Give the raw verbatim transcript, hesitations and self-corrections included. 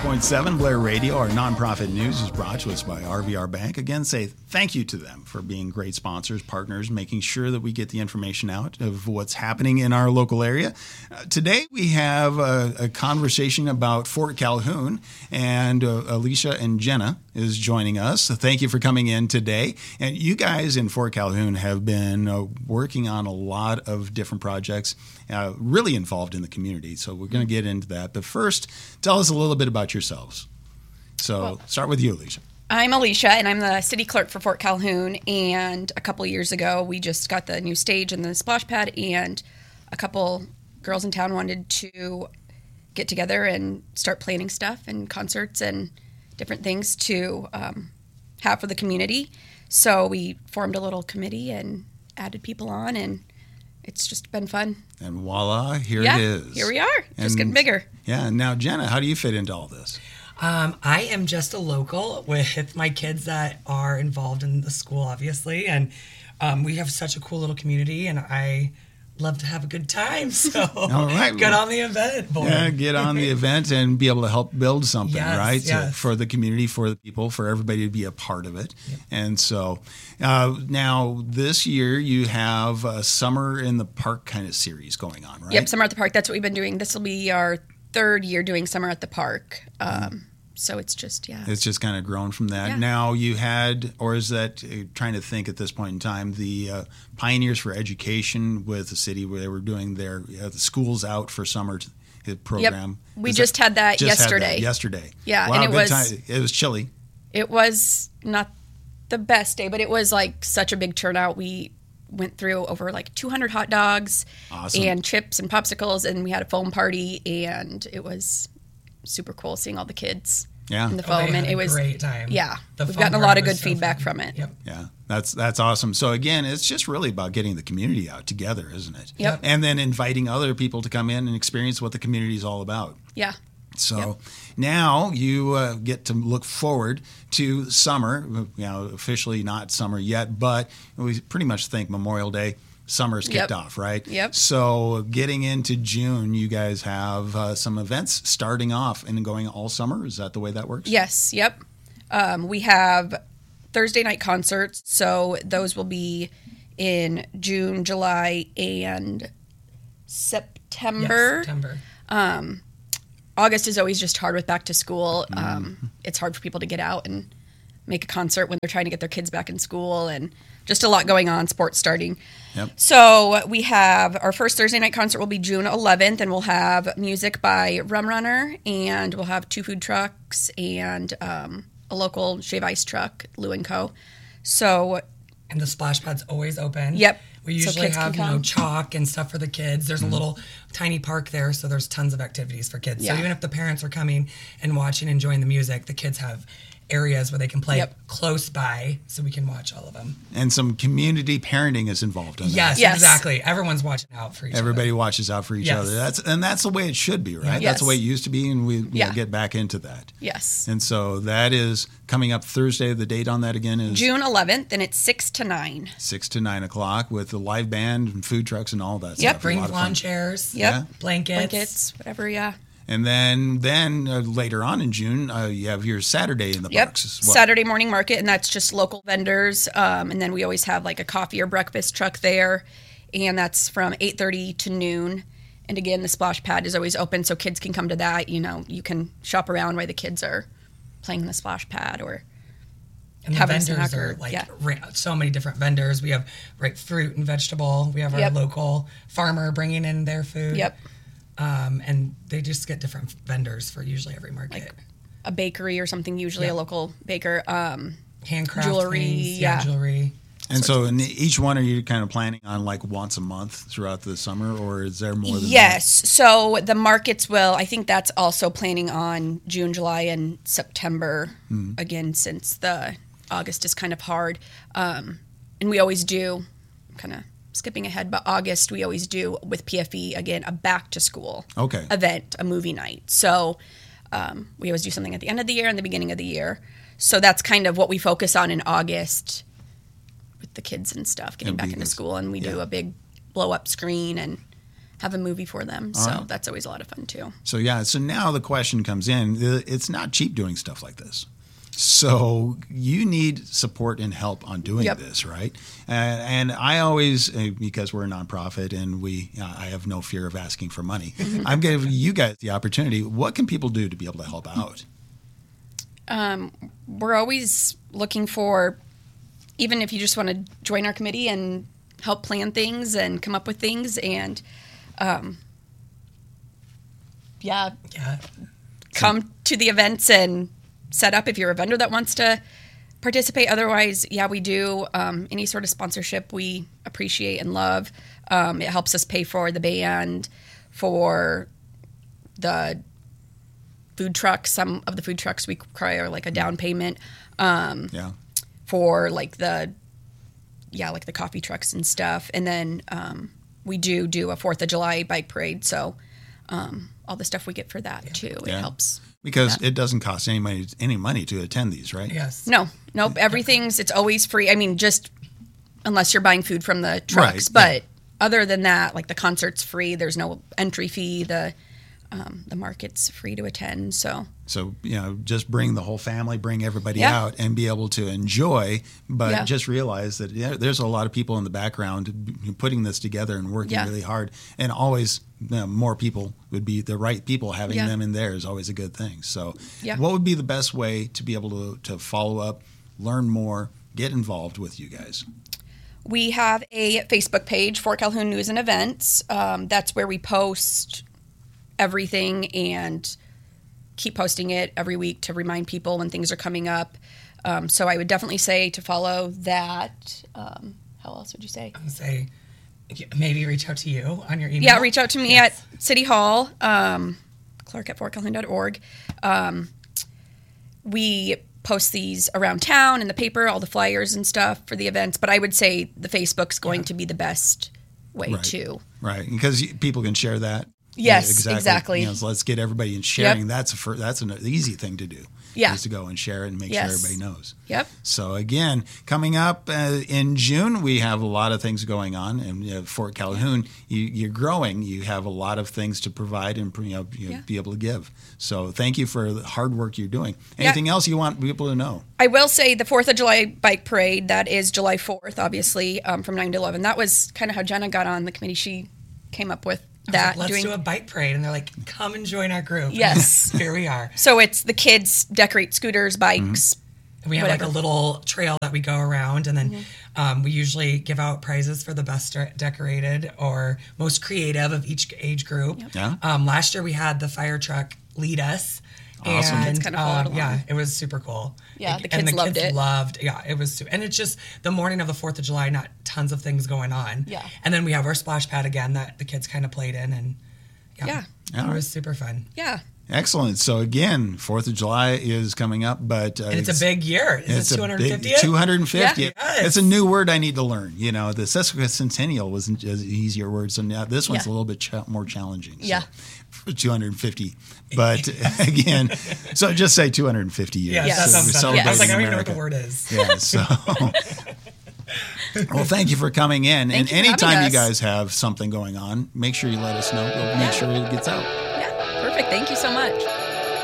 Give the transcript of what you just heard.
point seven Blair Radio. Our nonprofit news is brought to us by R V R Bank. Again, say thank you to them for being great sponsors, partners, making sure that we get the information out of what's happening in our local area. Uh, today, we have a, a conversation about Fort Calhoun, and uh, Alicia and Jenna is joining us. So thank you for coming in today. And you guys in Fort Calhoun have been uh, working on a lot of different projects, uh, really involved in the community. So we're going to get into that. But first, tell us a little bit about yourselves. So well, start with you, Alicia. I'm Alicia, and I'm the city clerk for Fort Calhoun. And a couple years ago, we just got the new stage and the splash pad, and a couple girls in town wanted to get together and start planning stuff and concerts and different things to um, have for the community. So we formed a little committee and added people on, and it's just been fun. And voila, here yeah, it is. Here we are, just and, getting bigger. Yeah, and now, Jenna, how do you fit into all this? Um, I am just a local with my kids that are involved in the school, obviously, and um, we have such a cool little community, and I love to have a good time, so all right. get on the event board. Yeah, get on the event and be able to help build something, yes, right? Yes. So for the community, for the people, for everybody to be a part of it. Yep. And so uh, now this year you have a Summer in the Park kind of series going on, right? Yep, Summer at the Park. That's what we've been doing. This will be our third year doing Summer at the Park. Um, mm. So it's just, yeah. It's just kind of grown from that. Yeah. Now you had, or is that, uh, trying to think at this point in time, the uh, Pioneers for Education with the city where they were doing their uh, the schools out for summer t- program. Yep. We is just that, had that just yesterday. Had that yesterday. Yeah, wow, and it good was time. It was chilly. It was not the best day, but it was like such a big turnout. We went through over like two hundred hot dogs awesome. and chips and popsicles, and we had a foam party, and it was super cool seeing all the kids. Yeah, in the oh, foam, they and had it a was great time. Yeah, the we've gotten a lot of good so feedback fun. from it. Yep. Yeah, that's that's awesome. So again, it's just really about getting the community out together, isn't it? Yep. And then inviting other people to come in and experience what the community is all about. Yeah. So yep. now you uh, get to look forward to summer. You know, officially not summer yet, but we pretty much think Memorial Day. Summer's kicked yep. off, right? Yep. So getting into June, you guys have uh, some events starting off and going all summer. Is that the way that works? Yes. Yep. Um, we have Thursday night concerts, so those will be in June, July, and September. Yes, September. Um, August is always just hard with back to school. Mm. Um, it's hard for people to get out and make a concert when they're trying to get their kids back in school, and just a lot going on, sports starting. Yep. So we have our first Thursday night concert will be June eleventh, and we'll have music by Rum Runner, and we'll have two food trucks and um, a local shave ice truck, Lou and Co. So, and the splash pad's always open. Yep. We So usually kids have, can you know, come. chalk and stuff for the kids. There's Mm-hmm. a little tiny park there, so there's tons of activities for kids. Yeah. So even if the parents are coming and watching, enjoying the music, the kids have areas where they can play Yep. close by, so we can watch all of them. And some community parenting is involved in that. Yes, Yes. exactly. Everyone's watching out for each Everybody other. watches out for each Yes. other. That's and that's the way it should be, right? Yes. That's the way it used to be, and we you Yeah. know, get back into that. Yes. And so that is coming up Thursday. The date on that again is June eleventh, and it's six to nine. six to nine o'clock with the live band and food trucks and all that Yep. stuff. A Bring lot of lawn fun. chairs, Yep. Yeah. blankets. Blankets, whatever, yeah. And then then uh, later on in June, uh, you have your Saturday in the Yep. parks as well. Saturday morning market, and that's just local vendors. Um, and then we always have like a coffee or breakfast truck there, and that's from eight thirty to noon. And again, the splash pad is always open, so kids can come to that. You know, you can shop around while the kids are playing in the splash pad or And the having a vendors snack or- are like yeah. ra- so many different vendors. We have right fruit and vegetable. We have our Yep. local farmer bringing in their food. Yep. Um, and they just get different vendors for usually every market. Like a bakery or something, usually Yeah. a local baker. Um, Handcraft jewelry, things, yeah. jewelry. And so in each one, are you kind of planning on like once a month throughout the summer, or is there more than yes. So the markets will, I think that's also planning on June, July, and September. Mm-hmm. Again, since the August is kind of hard. Um, and we always do, kind of skipping ahead, but August we always do with P F E, again, a back to school Okay. event, a movie night. So um, we always do something at the end of the year and the beginning of the year. So that's kind of what we focus on in August with the kids and stuff, getting And back into because- school. And we do yeah. a big blow up screen and have a movie for them. All so right. that's always a lot of fun too. So yeah, so now the question comes in. It's not cheap doing stuff like this. So you need support and help on doing Yep. this, right? And, and I always, uh, because we're a nonprofit and we, uh, I have no fear of asking for money. I'm giving you guys the opportunity. What can people do to be able to help out? Um, we're always looking for, even if you just want to join our committee and help plan things and come up with things and, um, yeah, Yeah. come to the events and set up if you're a vendor that wants to participate. Otherwise, yeah, we do um, any sort of sponsorship we appreciate and love. Um, it helps us pay for the band, for the food trucks. Some of the food trucks we require like a down payment um, Yeah. for like the, yeah, like the coffee trucks and stuff. And then um, we do do a fourth of July bike parade. So um, all the stuff we get for that too, Yeah. it helps. Because Yeah. it doesn't cost any money, any money to attend these, right? Yes. No, nope. Everything's, it's always free. I mean, just unless you're buying food from the trucks. Right, But other than that, like the concert's free. There's no entry fee. The um, the market's free to attend. So So, you know, just bring the whole family, bring everybody Yeah. out and be able to enjoy, but Yeah. just realize that yeah, there's a lot of people in the background putting this together and working Yeah. really hard. And always you know, more people would be the right people. Having Yeah. them in there is always a good thing. So Yeah. what would be the best way to be able to, to follow up, learn more, get involved with you guys? we have a Facebook page, Fort Calhoun News and Events. Um, that's where we post everything and keep posting it every week to remind people when things are coming up. Um, so I would definitely say to follow that. Um, how else would you say? I would say maybe reach out to you on your email. Yeah, reach out to me Yes. at City Hall, um, Clark at fort calhoun dot org. Um, we post these around town in the paper, all the flyers and stuff for the events. But I would say the Facebook's going Yeah. to be the best way Right. to. Right. Because you- people can share that. Yes, exactly. You know, so let's get everybody in sharing. Yep. That's a fir- that's an easy thing to do. Yeah. Is to go and share it and make Yes. sure everybody knows. Yep. So again, coming up uh, in June, we have a lot of things going on, and uh, Fort Calhoun, you, you're growing. You have a lot of things to provide and you know, you Yeah. be able to give. So thank you for the hard work you're doing. Yeah. Anything else you want people to know? I will say the fourth of July bike parade, that is July fourth, obviously, um, from nine to eleven. That was kind of how Jenna got on the committee. She came up with I was that. like, let's doing do a bike parade. And they're like, come and join our group. Yes. Here we are. So it's the kids decorate scooters, bikes. And we have Whatever. like a little trail that we go around, and then Mm-hmm. um, we usually give out prizes for the best de- decorated or most creative of each age group. Yeah. Um, last year we had the fire truck lead us. Awesome. And, Kids kinda followed um, yeah, along. it was super cool. Yeah, Like, the and kids the loved kids it. Loved, yeah, it was, su- and it's just the morning of the Fourth of July, not tons of things going on. Yeah. And then we have our splash pad again that the kids kind of played in, and yeah, Yeah. it All right. was super fun. Yeah. Excellent. So again, Fourth of July is coming up, but uh, And it's, a big year. Is It's it a two hundred big fiftieth? two hundred fiftieth. Yeah. Yes. It's a new word I need to learn. You know, the sesquicentennial was an easier word, so now this one's Yeah. a little bit ch- more challenging. So, Yeah. for two hundred fifty. But again, so just say two hundred fifty years. Yeah, Yes. that So sounds we're better. I was like, I celebrating don't even know what the America. word is. Yeah, so. Well, thank you for coming in. Thank and you for having anytime you us. guys have something going on, make sure you let us know. We'll make sure it gets out. Yeah. Perfect. Thank you so much.